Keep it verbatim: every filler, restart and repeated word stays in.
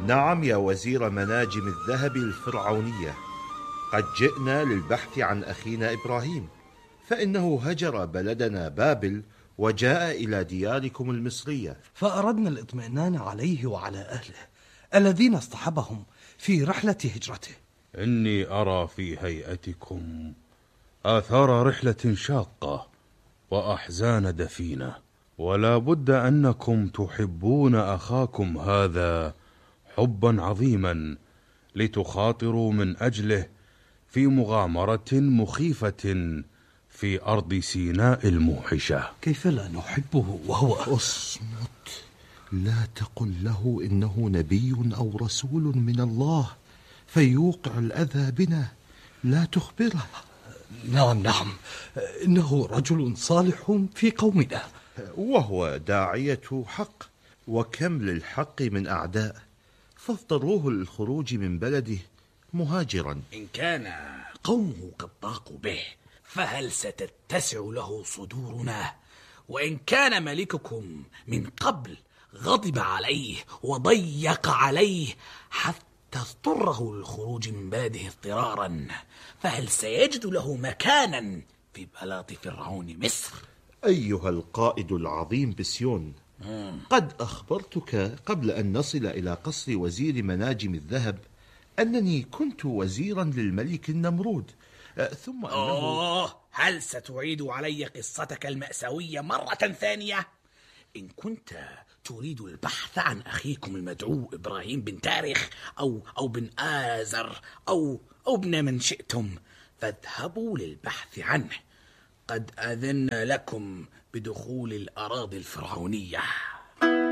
نعم يا وزير مناجم الذهب الفرعونية، قد جئنا للبحث عن أخينا إبراهيم، فإنه هجر بلدنا بابل وجاء إلى دياركم المصرية، فأردنا الاطمئنان عليه وعلى أهله الذين اصطحبهم في رحلة هجرته. إني أرى في هيئتكم آثار رحلة شاقة وأحزان دفينة، ولا بد أنكم تحبون أخاكم هذا حبا عظيما لتخاطروا من أجله في مغامرة مخيفة في أرض سيناء الموحشة. كيف لا نحبه وهو؟ اصمت، لا تقل له إنه نبي أو رسول من الله فيوقع الأذى بنا، لا تخبره. نعم نعم، إنه رجل صالح في قومنا، وهو داعية حق، وكم للحق من أعداء، فاضطروه للخروج من بلده مهاجرا. إن كان قومه قد ضاقوا به فهل ستتسع له صدورنا؟ وإن كان ملككم من قبل غضب عليه وضيق عليه حتى اضطره للخروج من بلده اضطرارا، فهل سيجد له مكانا في بلاط فرعون مصر؟ أيها القائد العظيم بسيون، قد أخبرتك قبل أن نصل إلى قصر وزير مناجم الذهب أنني كنت وزيرا للملك النمرود، ثم أنه... أوه، هل ستعيد علي قصتك المأساوية مرة ثانية؟ إن كنت تريد البحث عن أخيكم المدعو إبراهيم بن تاريخ أو, أو بن آزر أو, أو ابن من شئتم، فاذهبوا للبحث عنه، قد أذن لكم بدخول الأراضي الفرعونية.